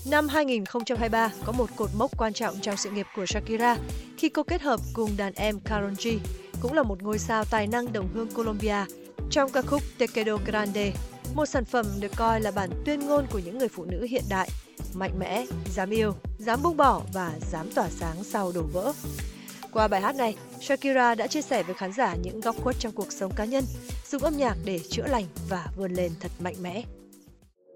Năm 2023 có một cột mốc quan trọng trong sự nghiệp của Shakira khi cô kết hợp cùng đàn em Karol G, cũng là một ngôi sao tài năng đồng hương Colombia, trong ca khúc Te Quedo Grande, một sản phẩm được coi là bản tuyên ngôn của những người phụ nữ hiện đại, mạnh mẽ, dám yêu, dám buông bỏ và dám tỏa sáng sau đổ vỡ. Qua bài hát này, Shakira đã chia sẻ với khán giả những góc khuất trong cuộc sống cá nhân, dùng âm nhạc để chữa lành và vươn lên thật mạnh mẽ.